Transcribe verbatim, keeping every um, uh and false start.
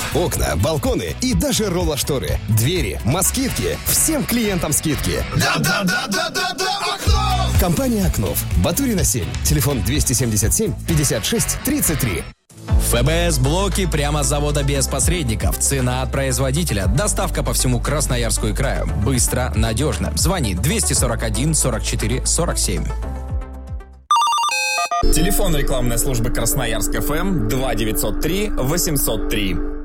Окна, балконы и даже роллошторы. Двери, москитки. Всем клиентам скидки. Да-да-да-да-да-да, Окнов! Компания «Окнов». Батурина семь. Телефон двести семьдесят семь пятьдесят шесть тридцать три. ФБС-блоки прямо с завода без посредников. Цена от производителя. Доставка по всему Красноярску и краю. Быстро, надежно. Звони двести сорок один сорок четыре сорок семь. Телефон рекламной службы Красноярск ФМ два девятьсот три восемьсот три.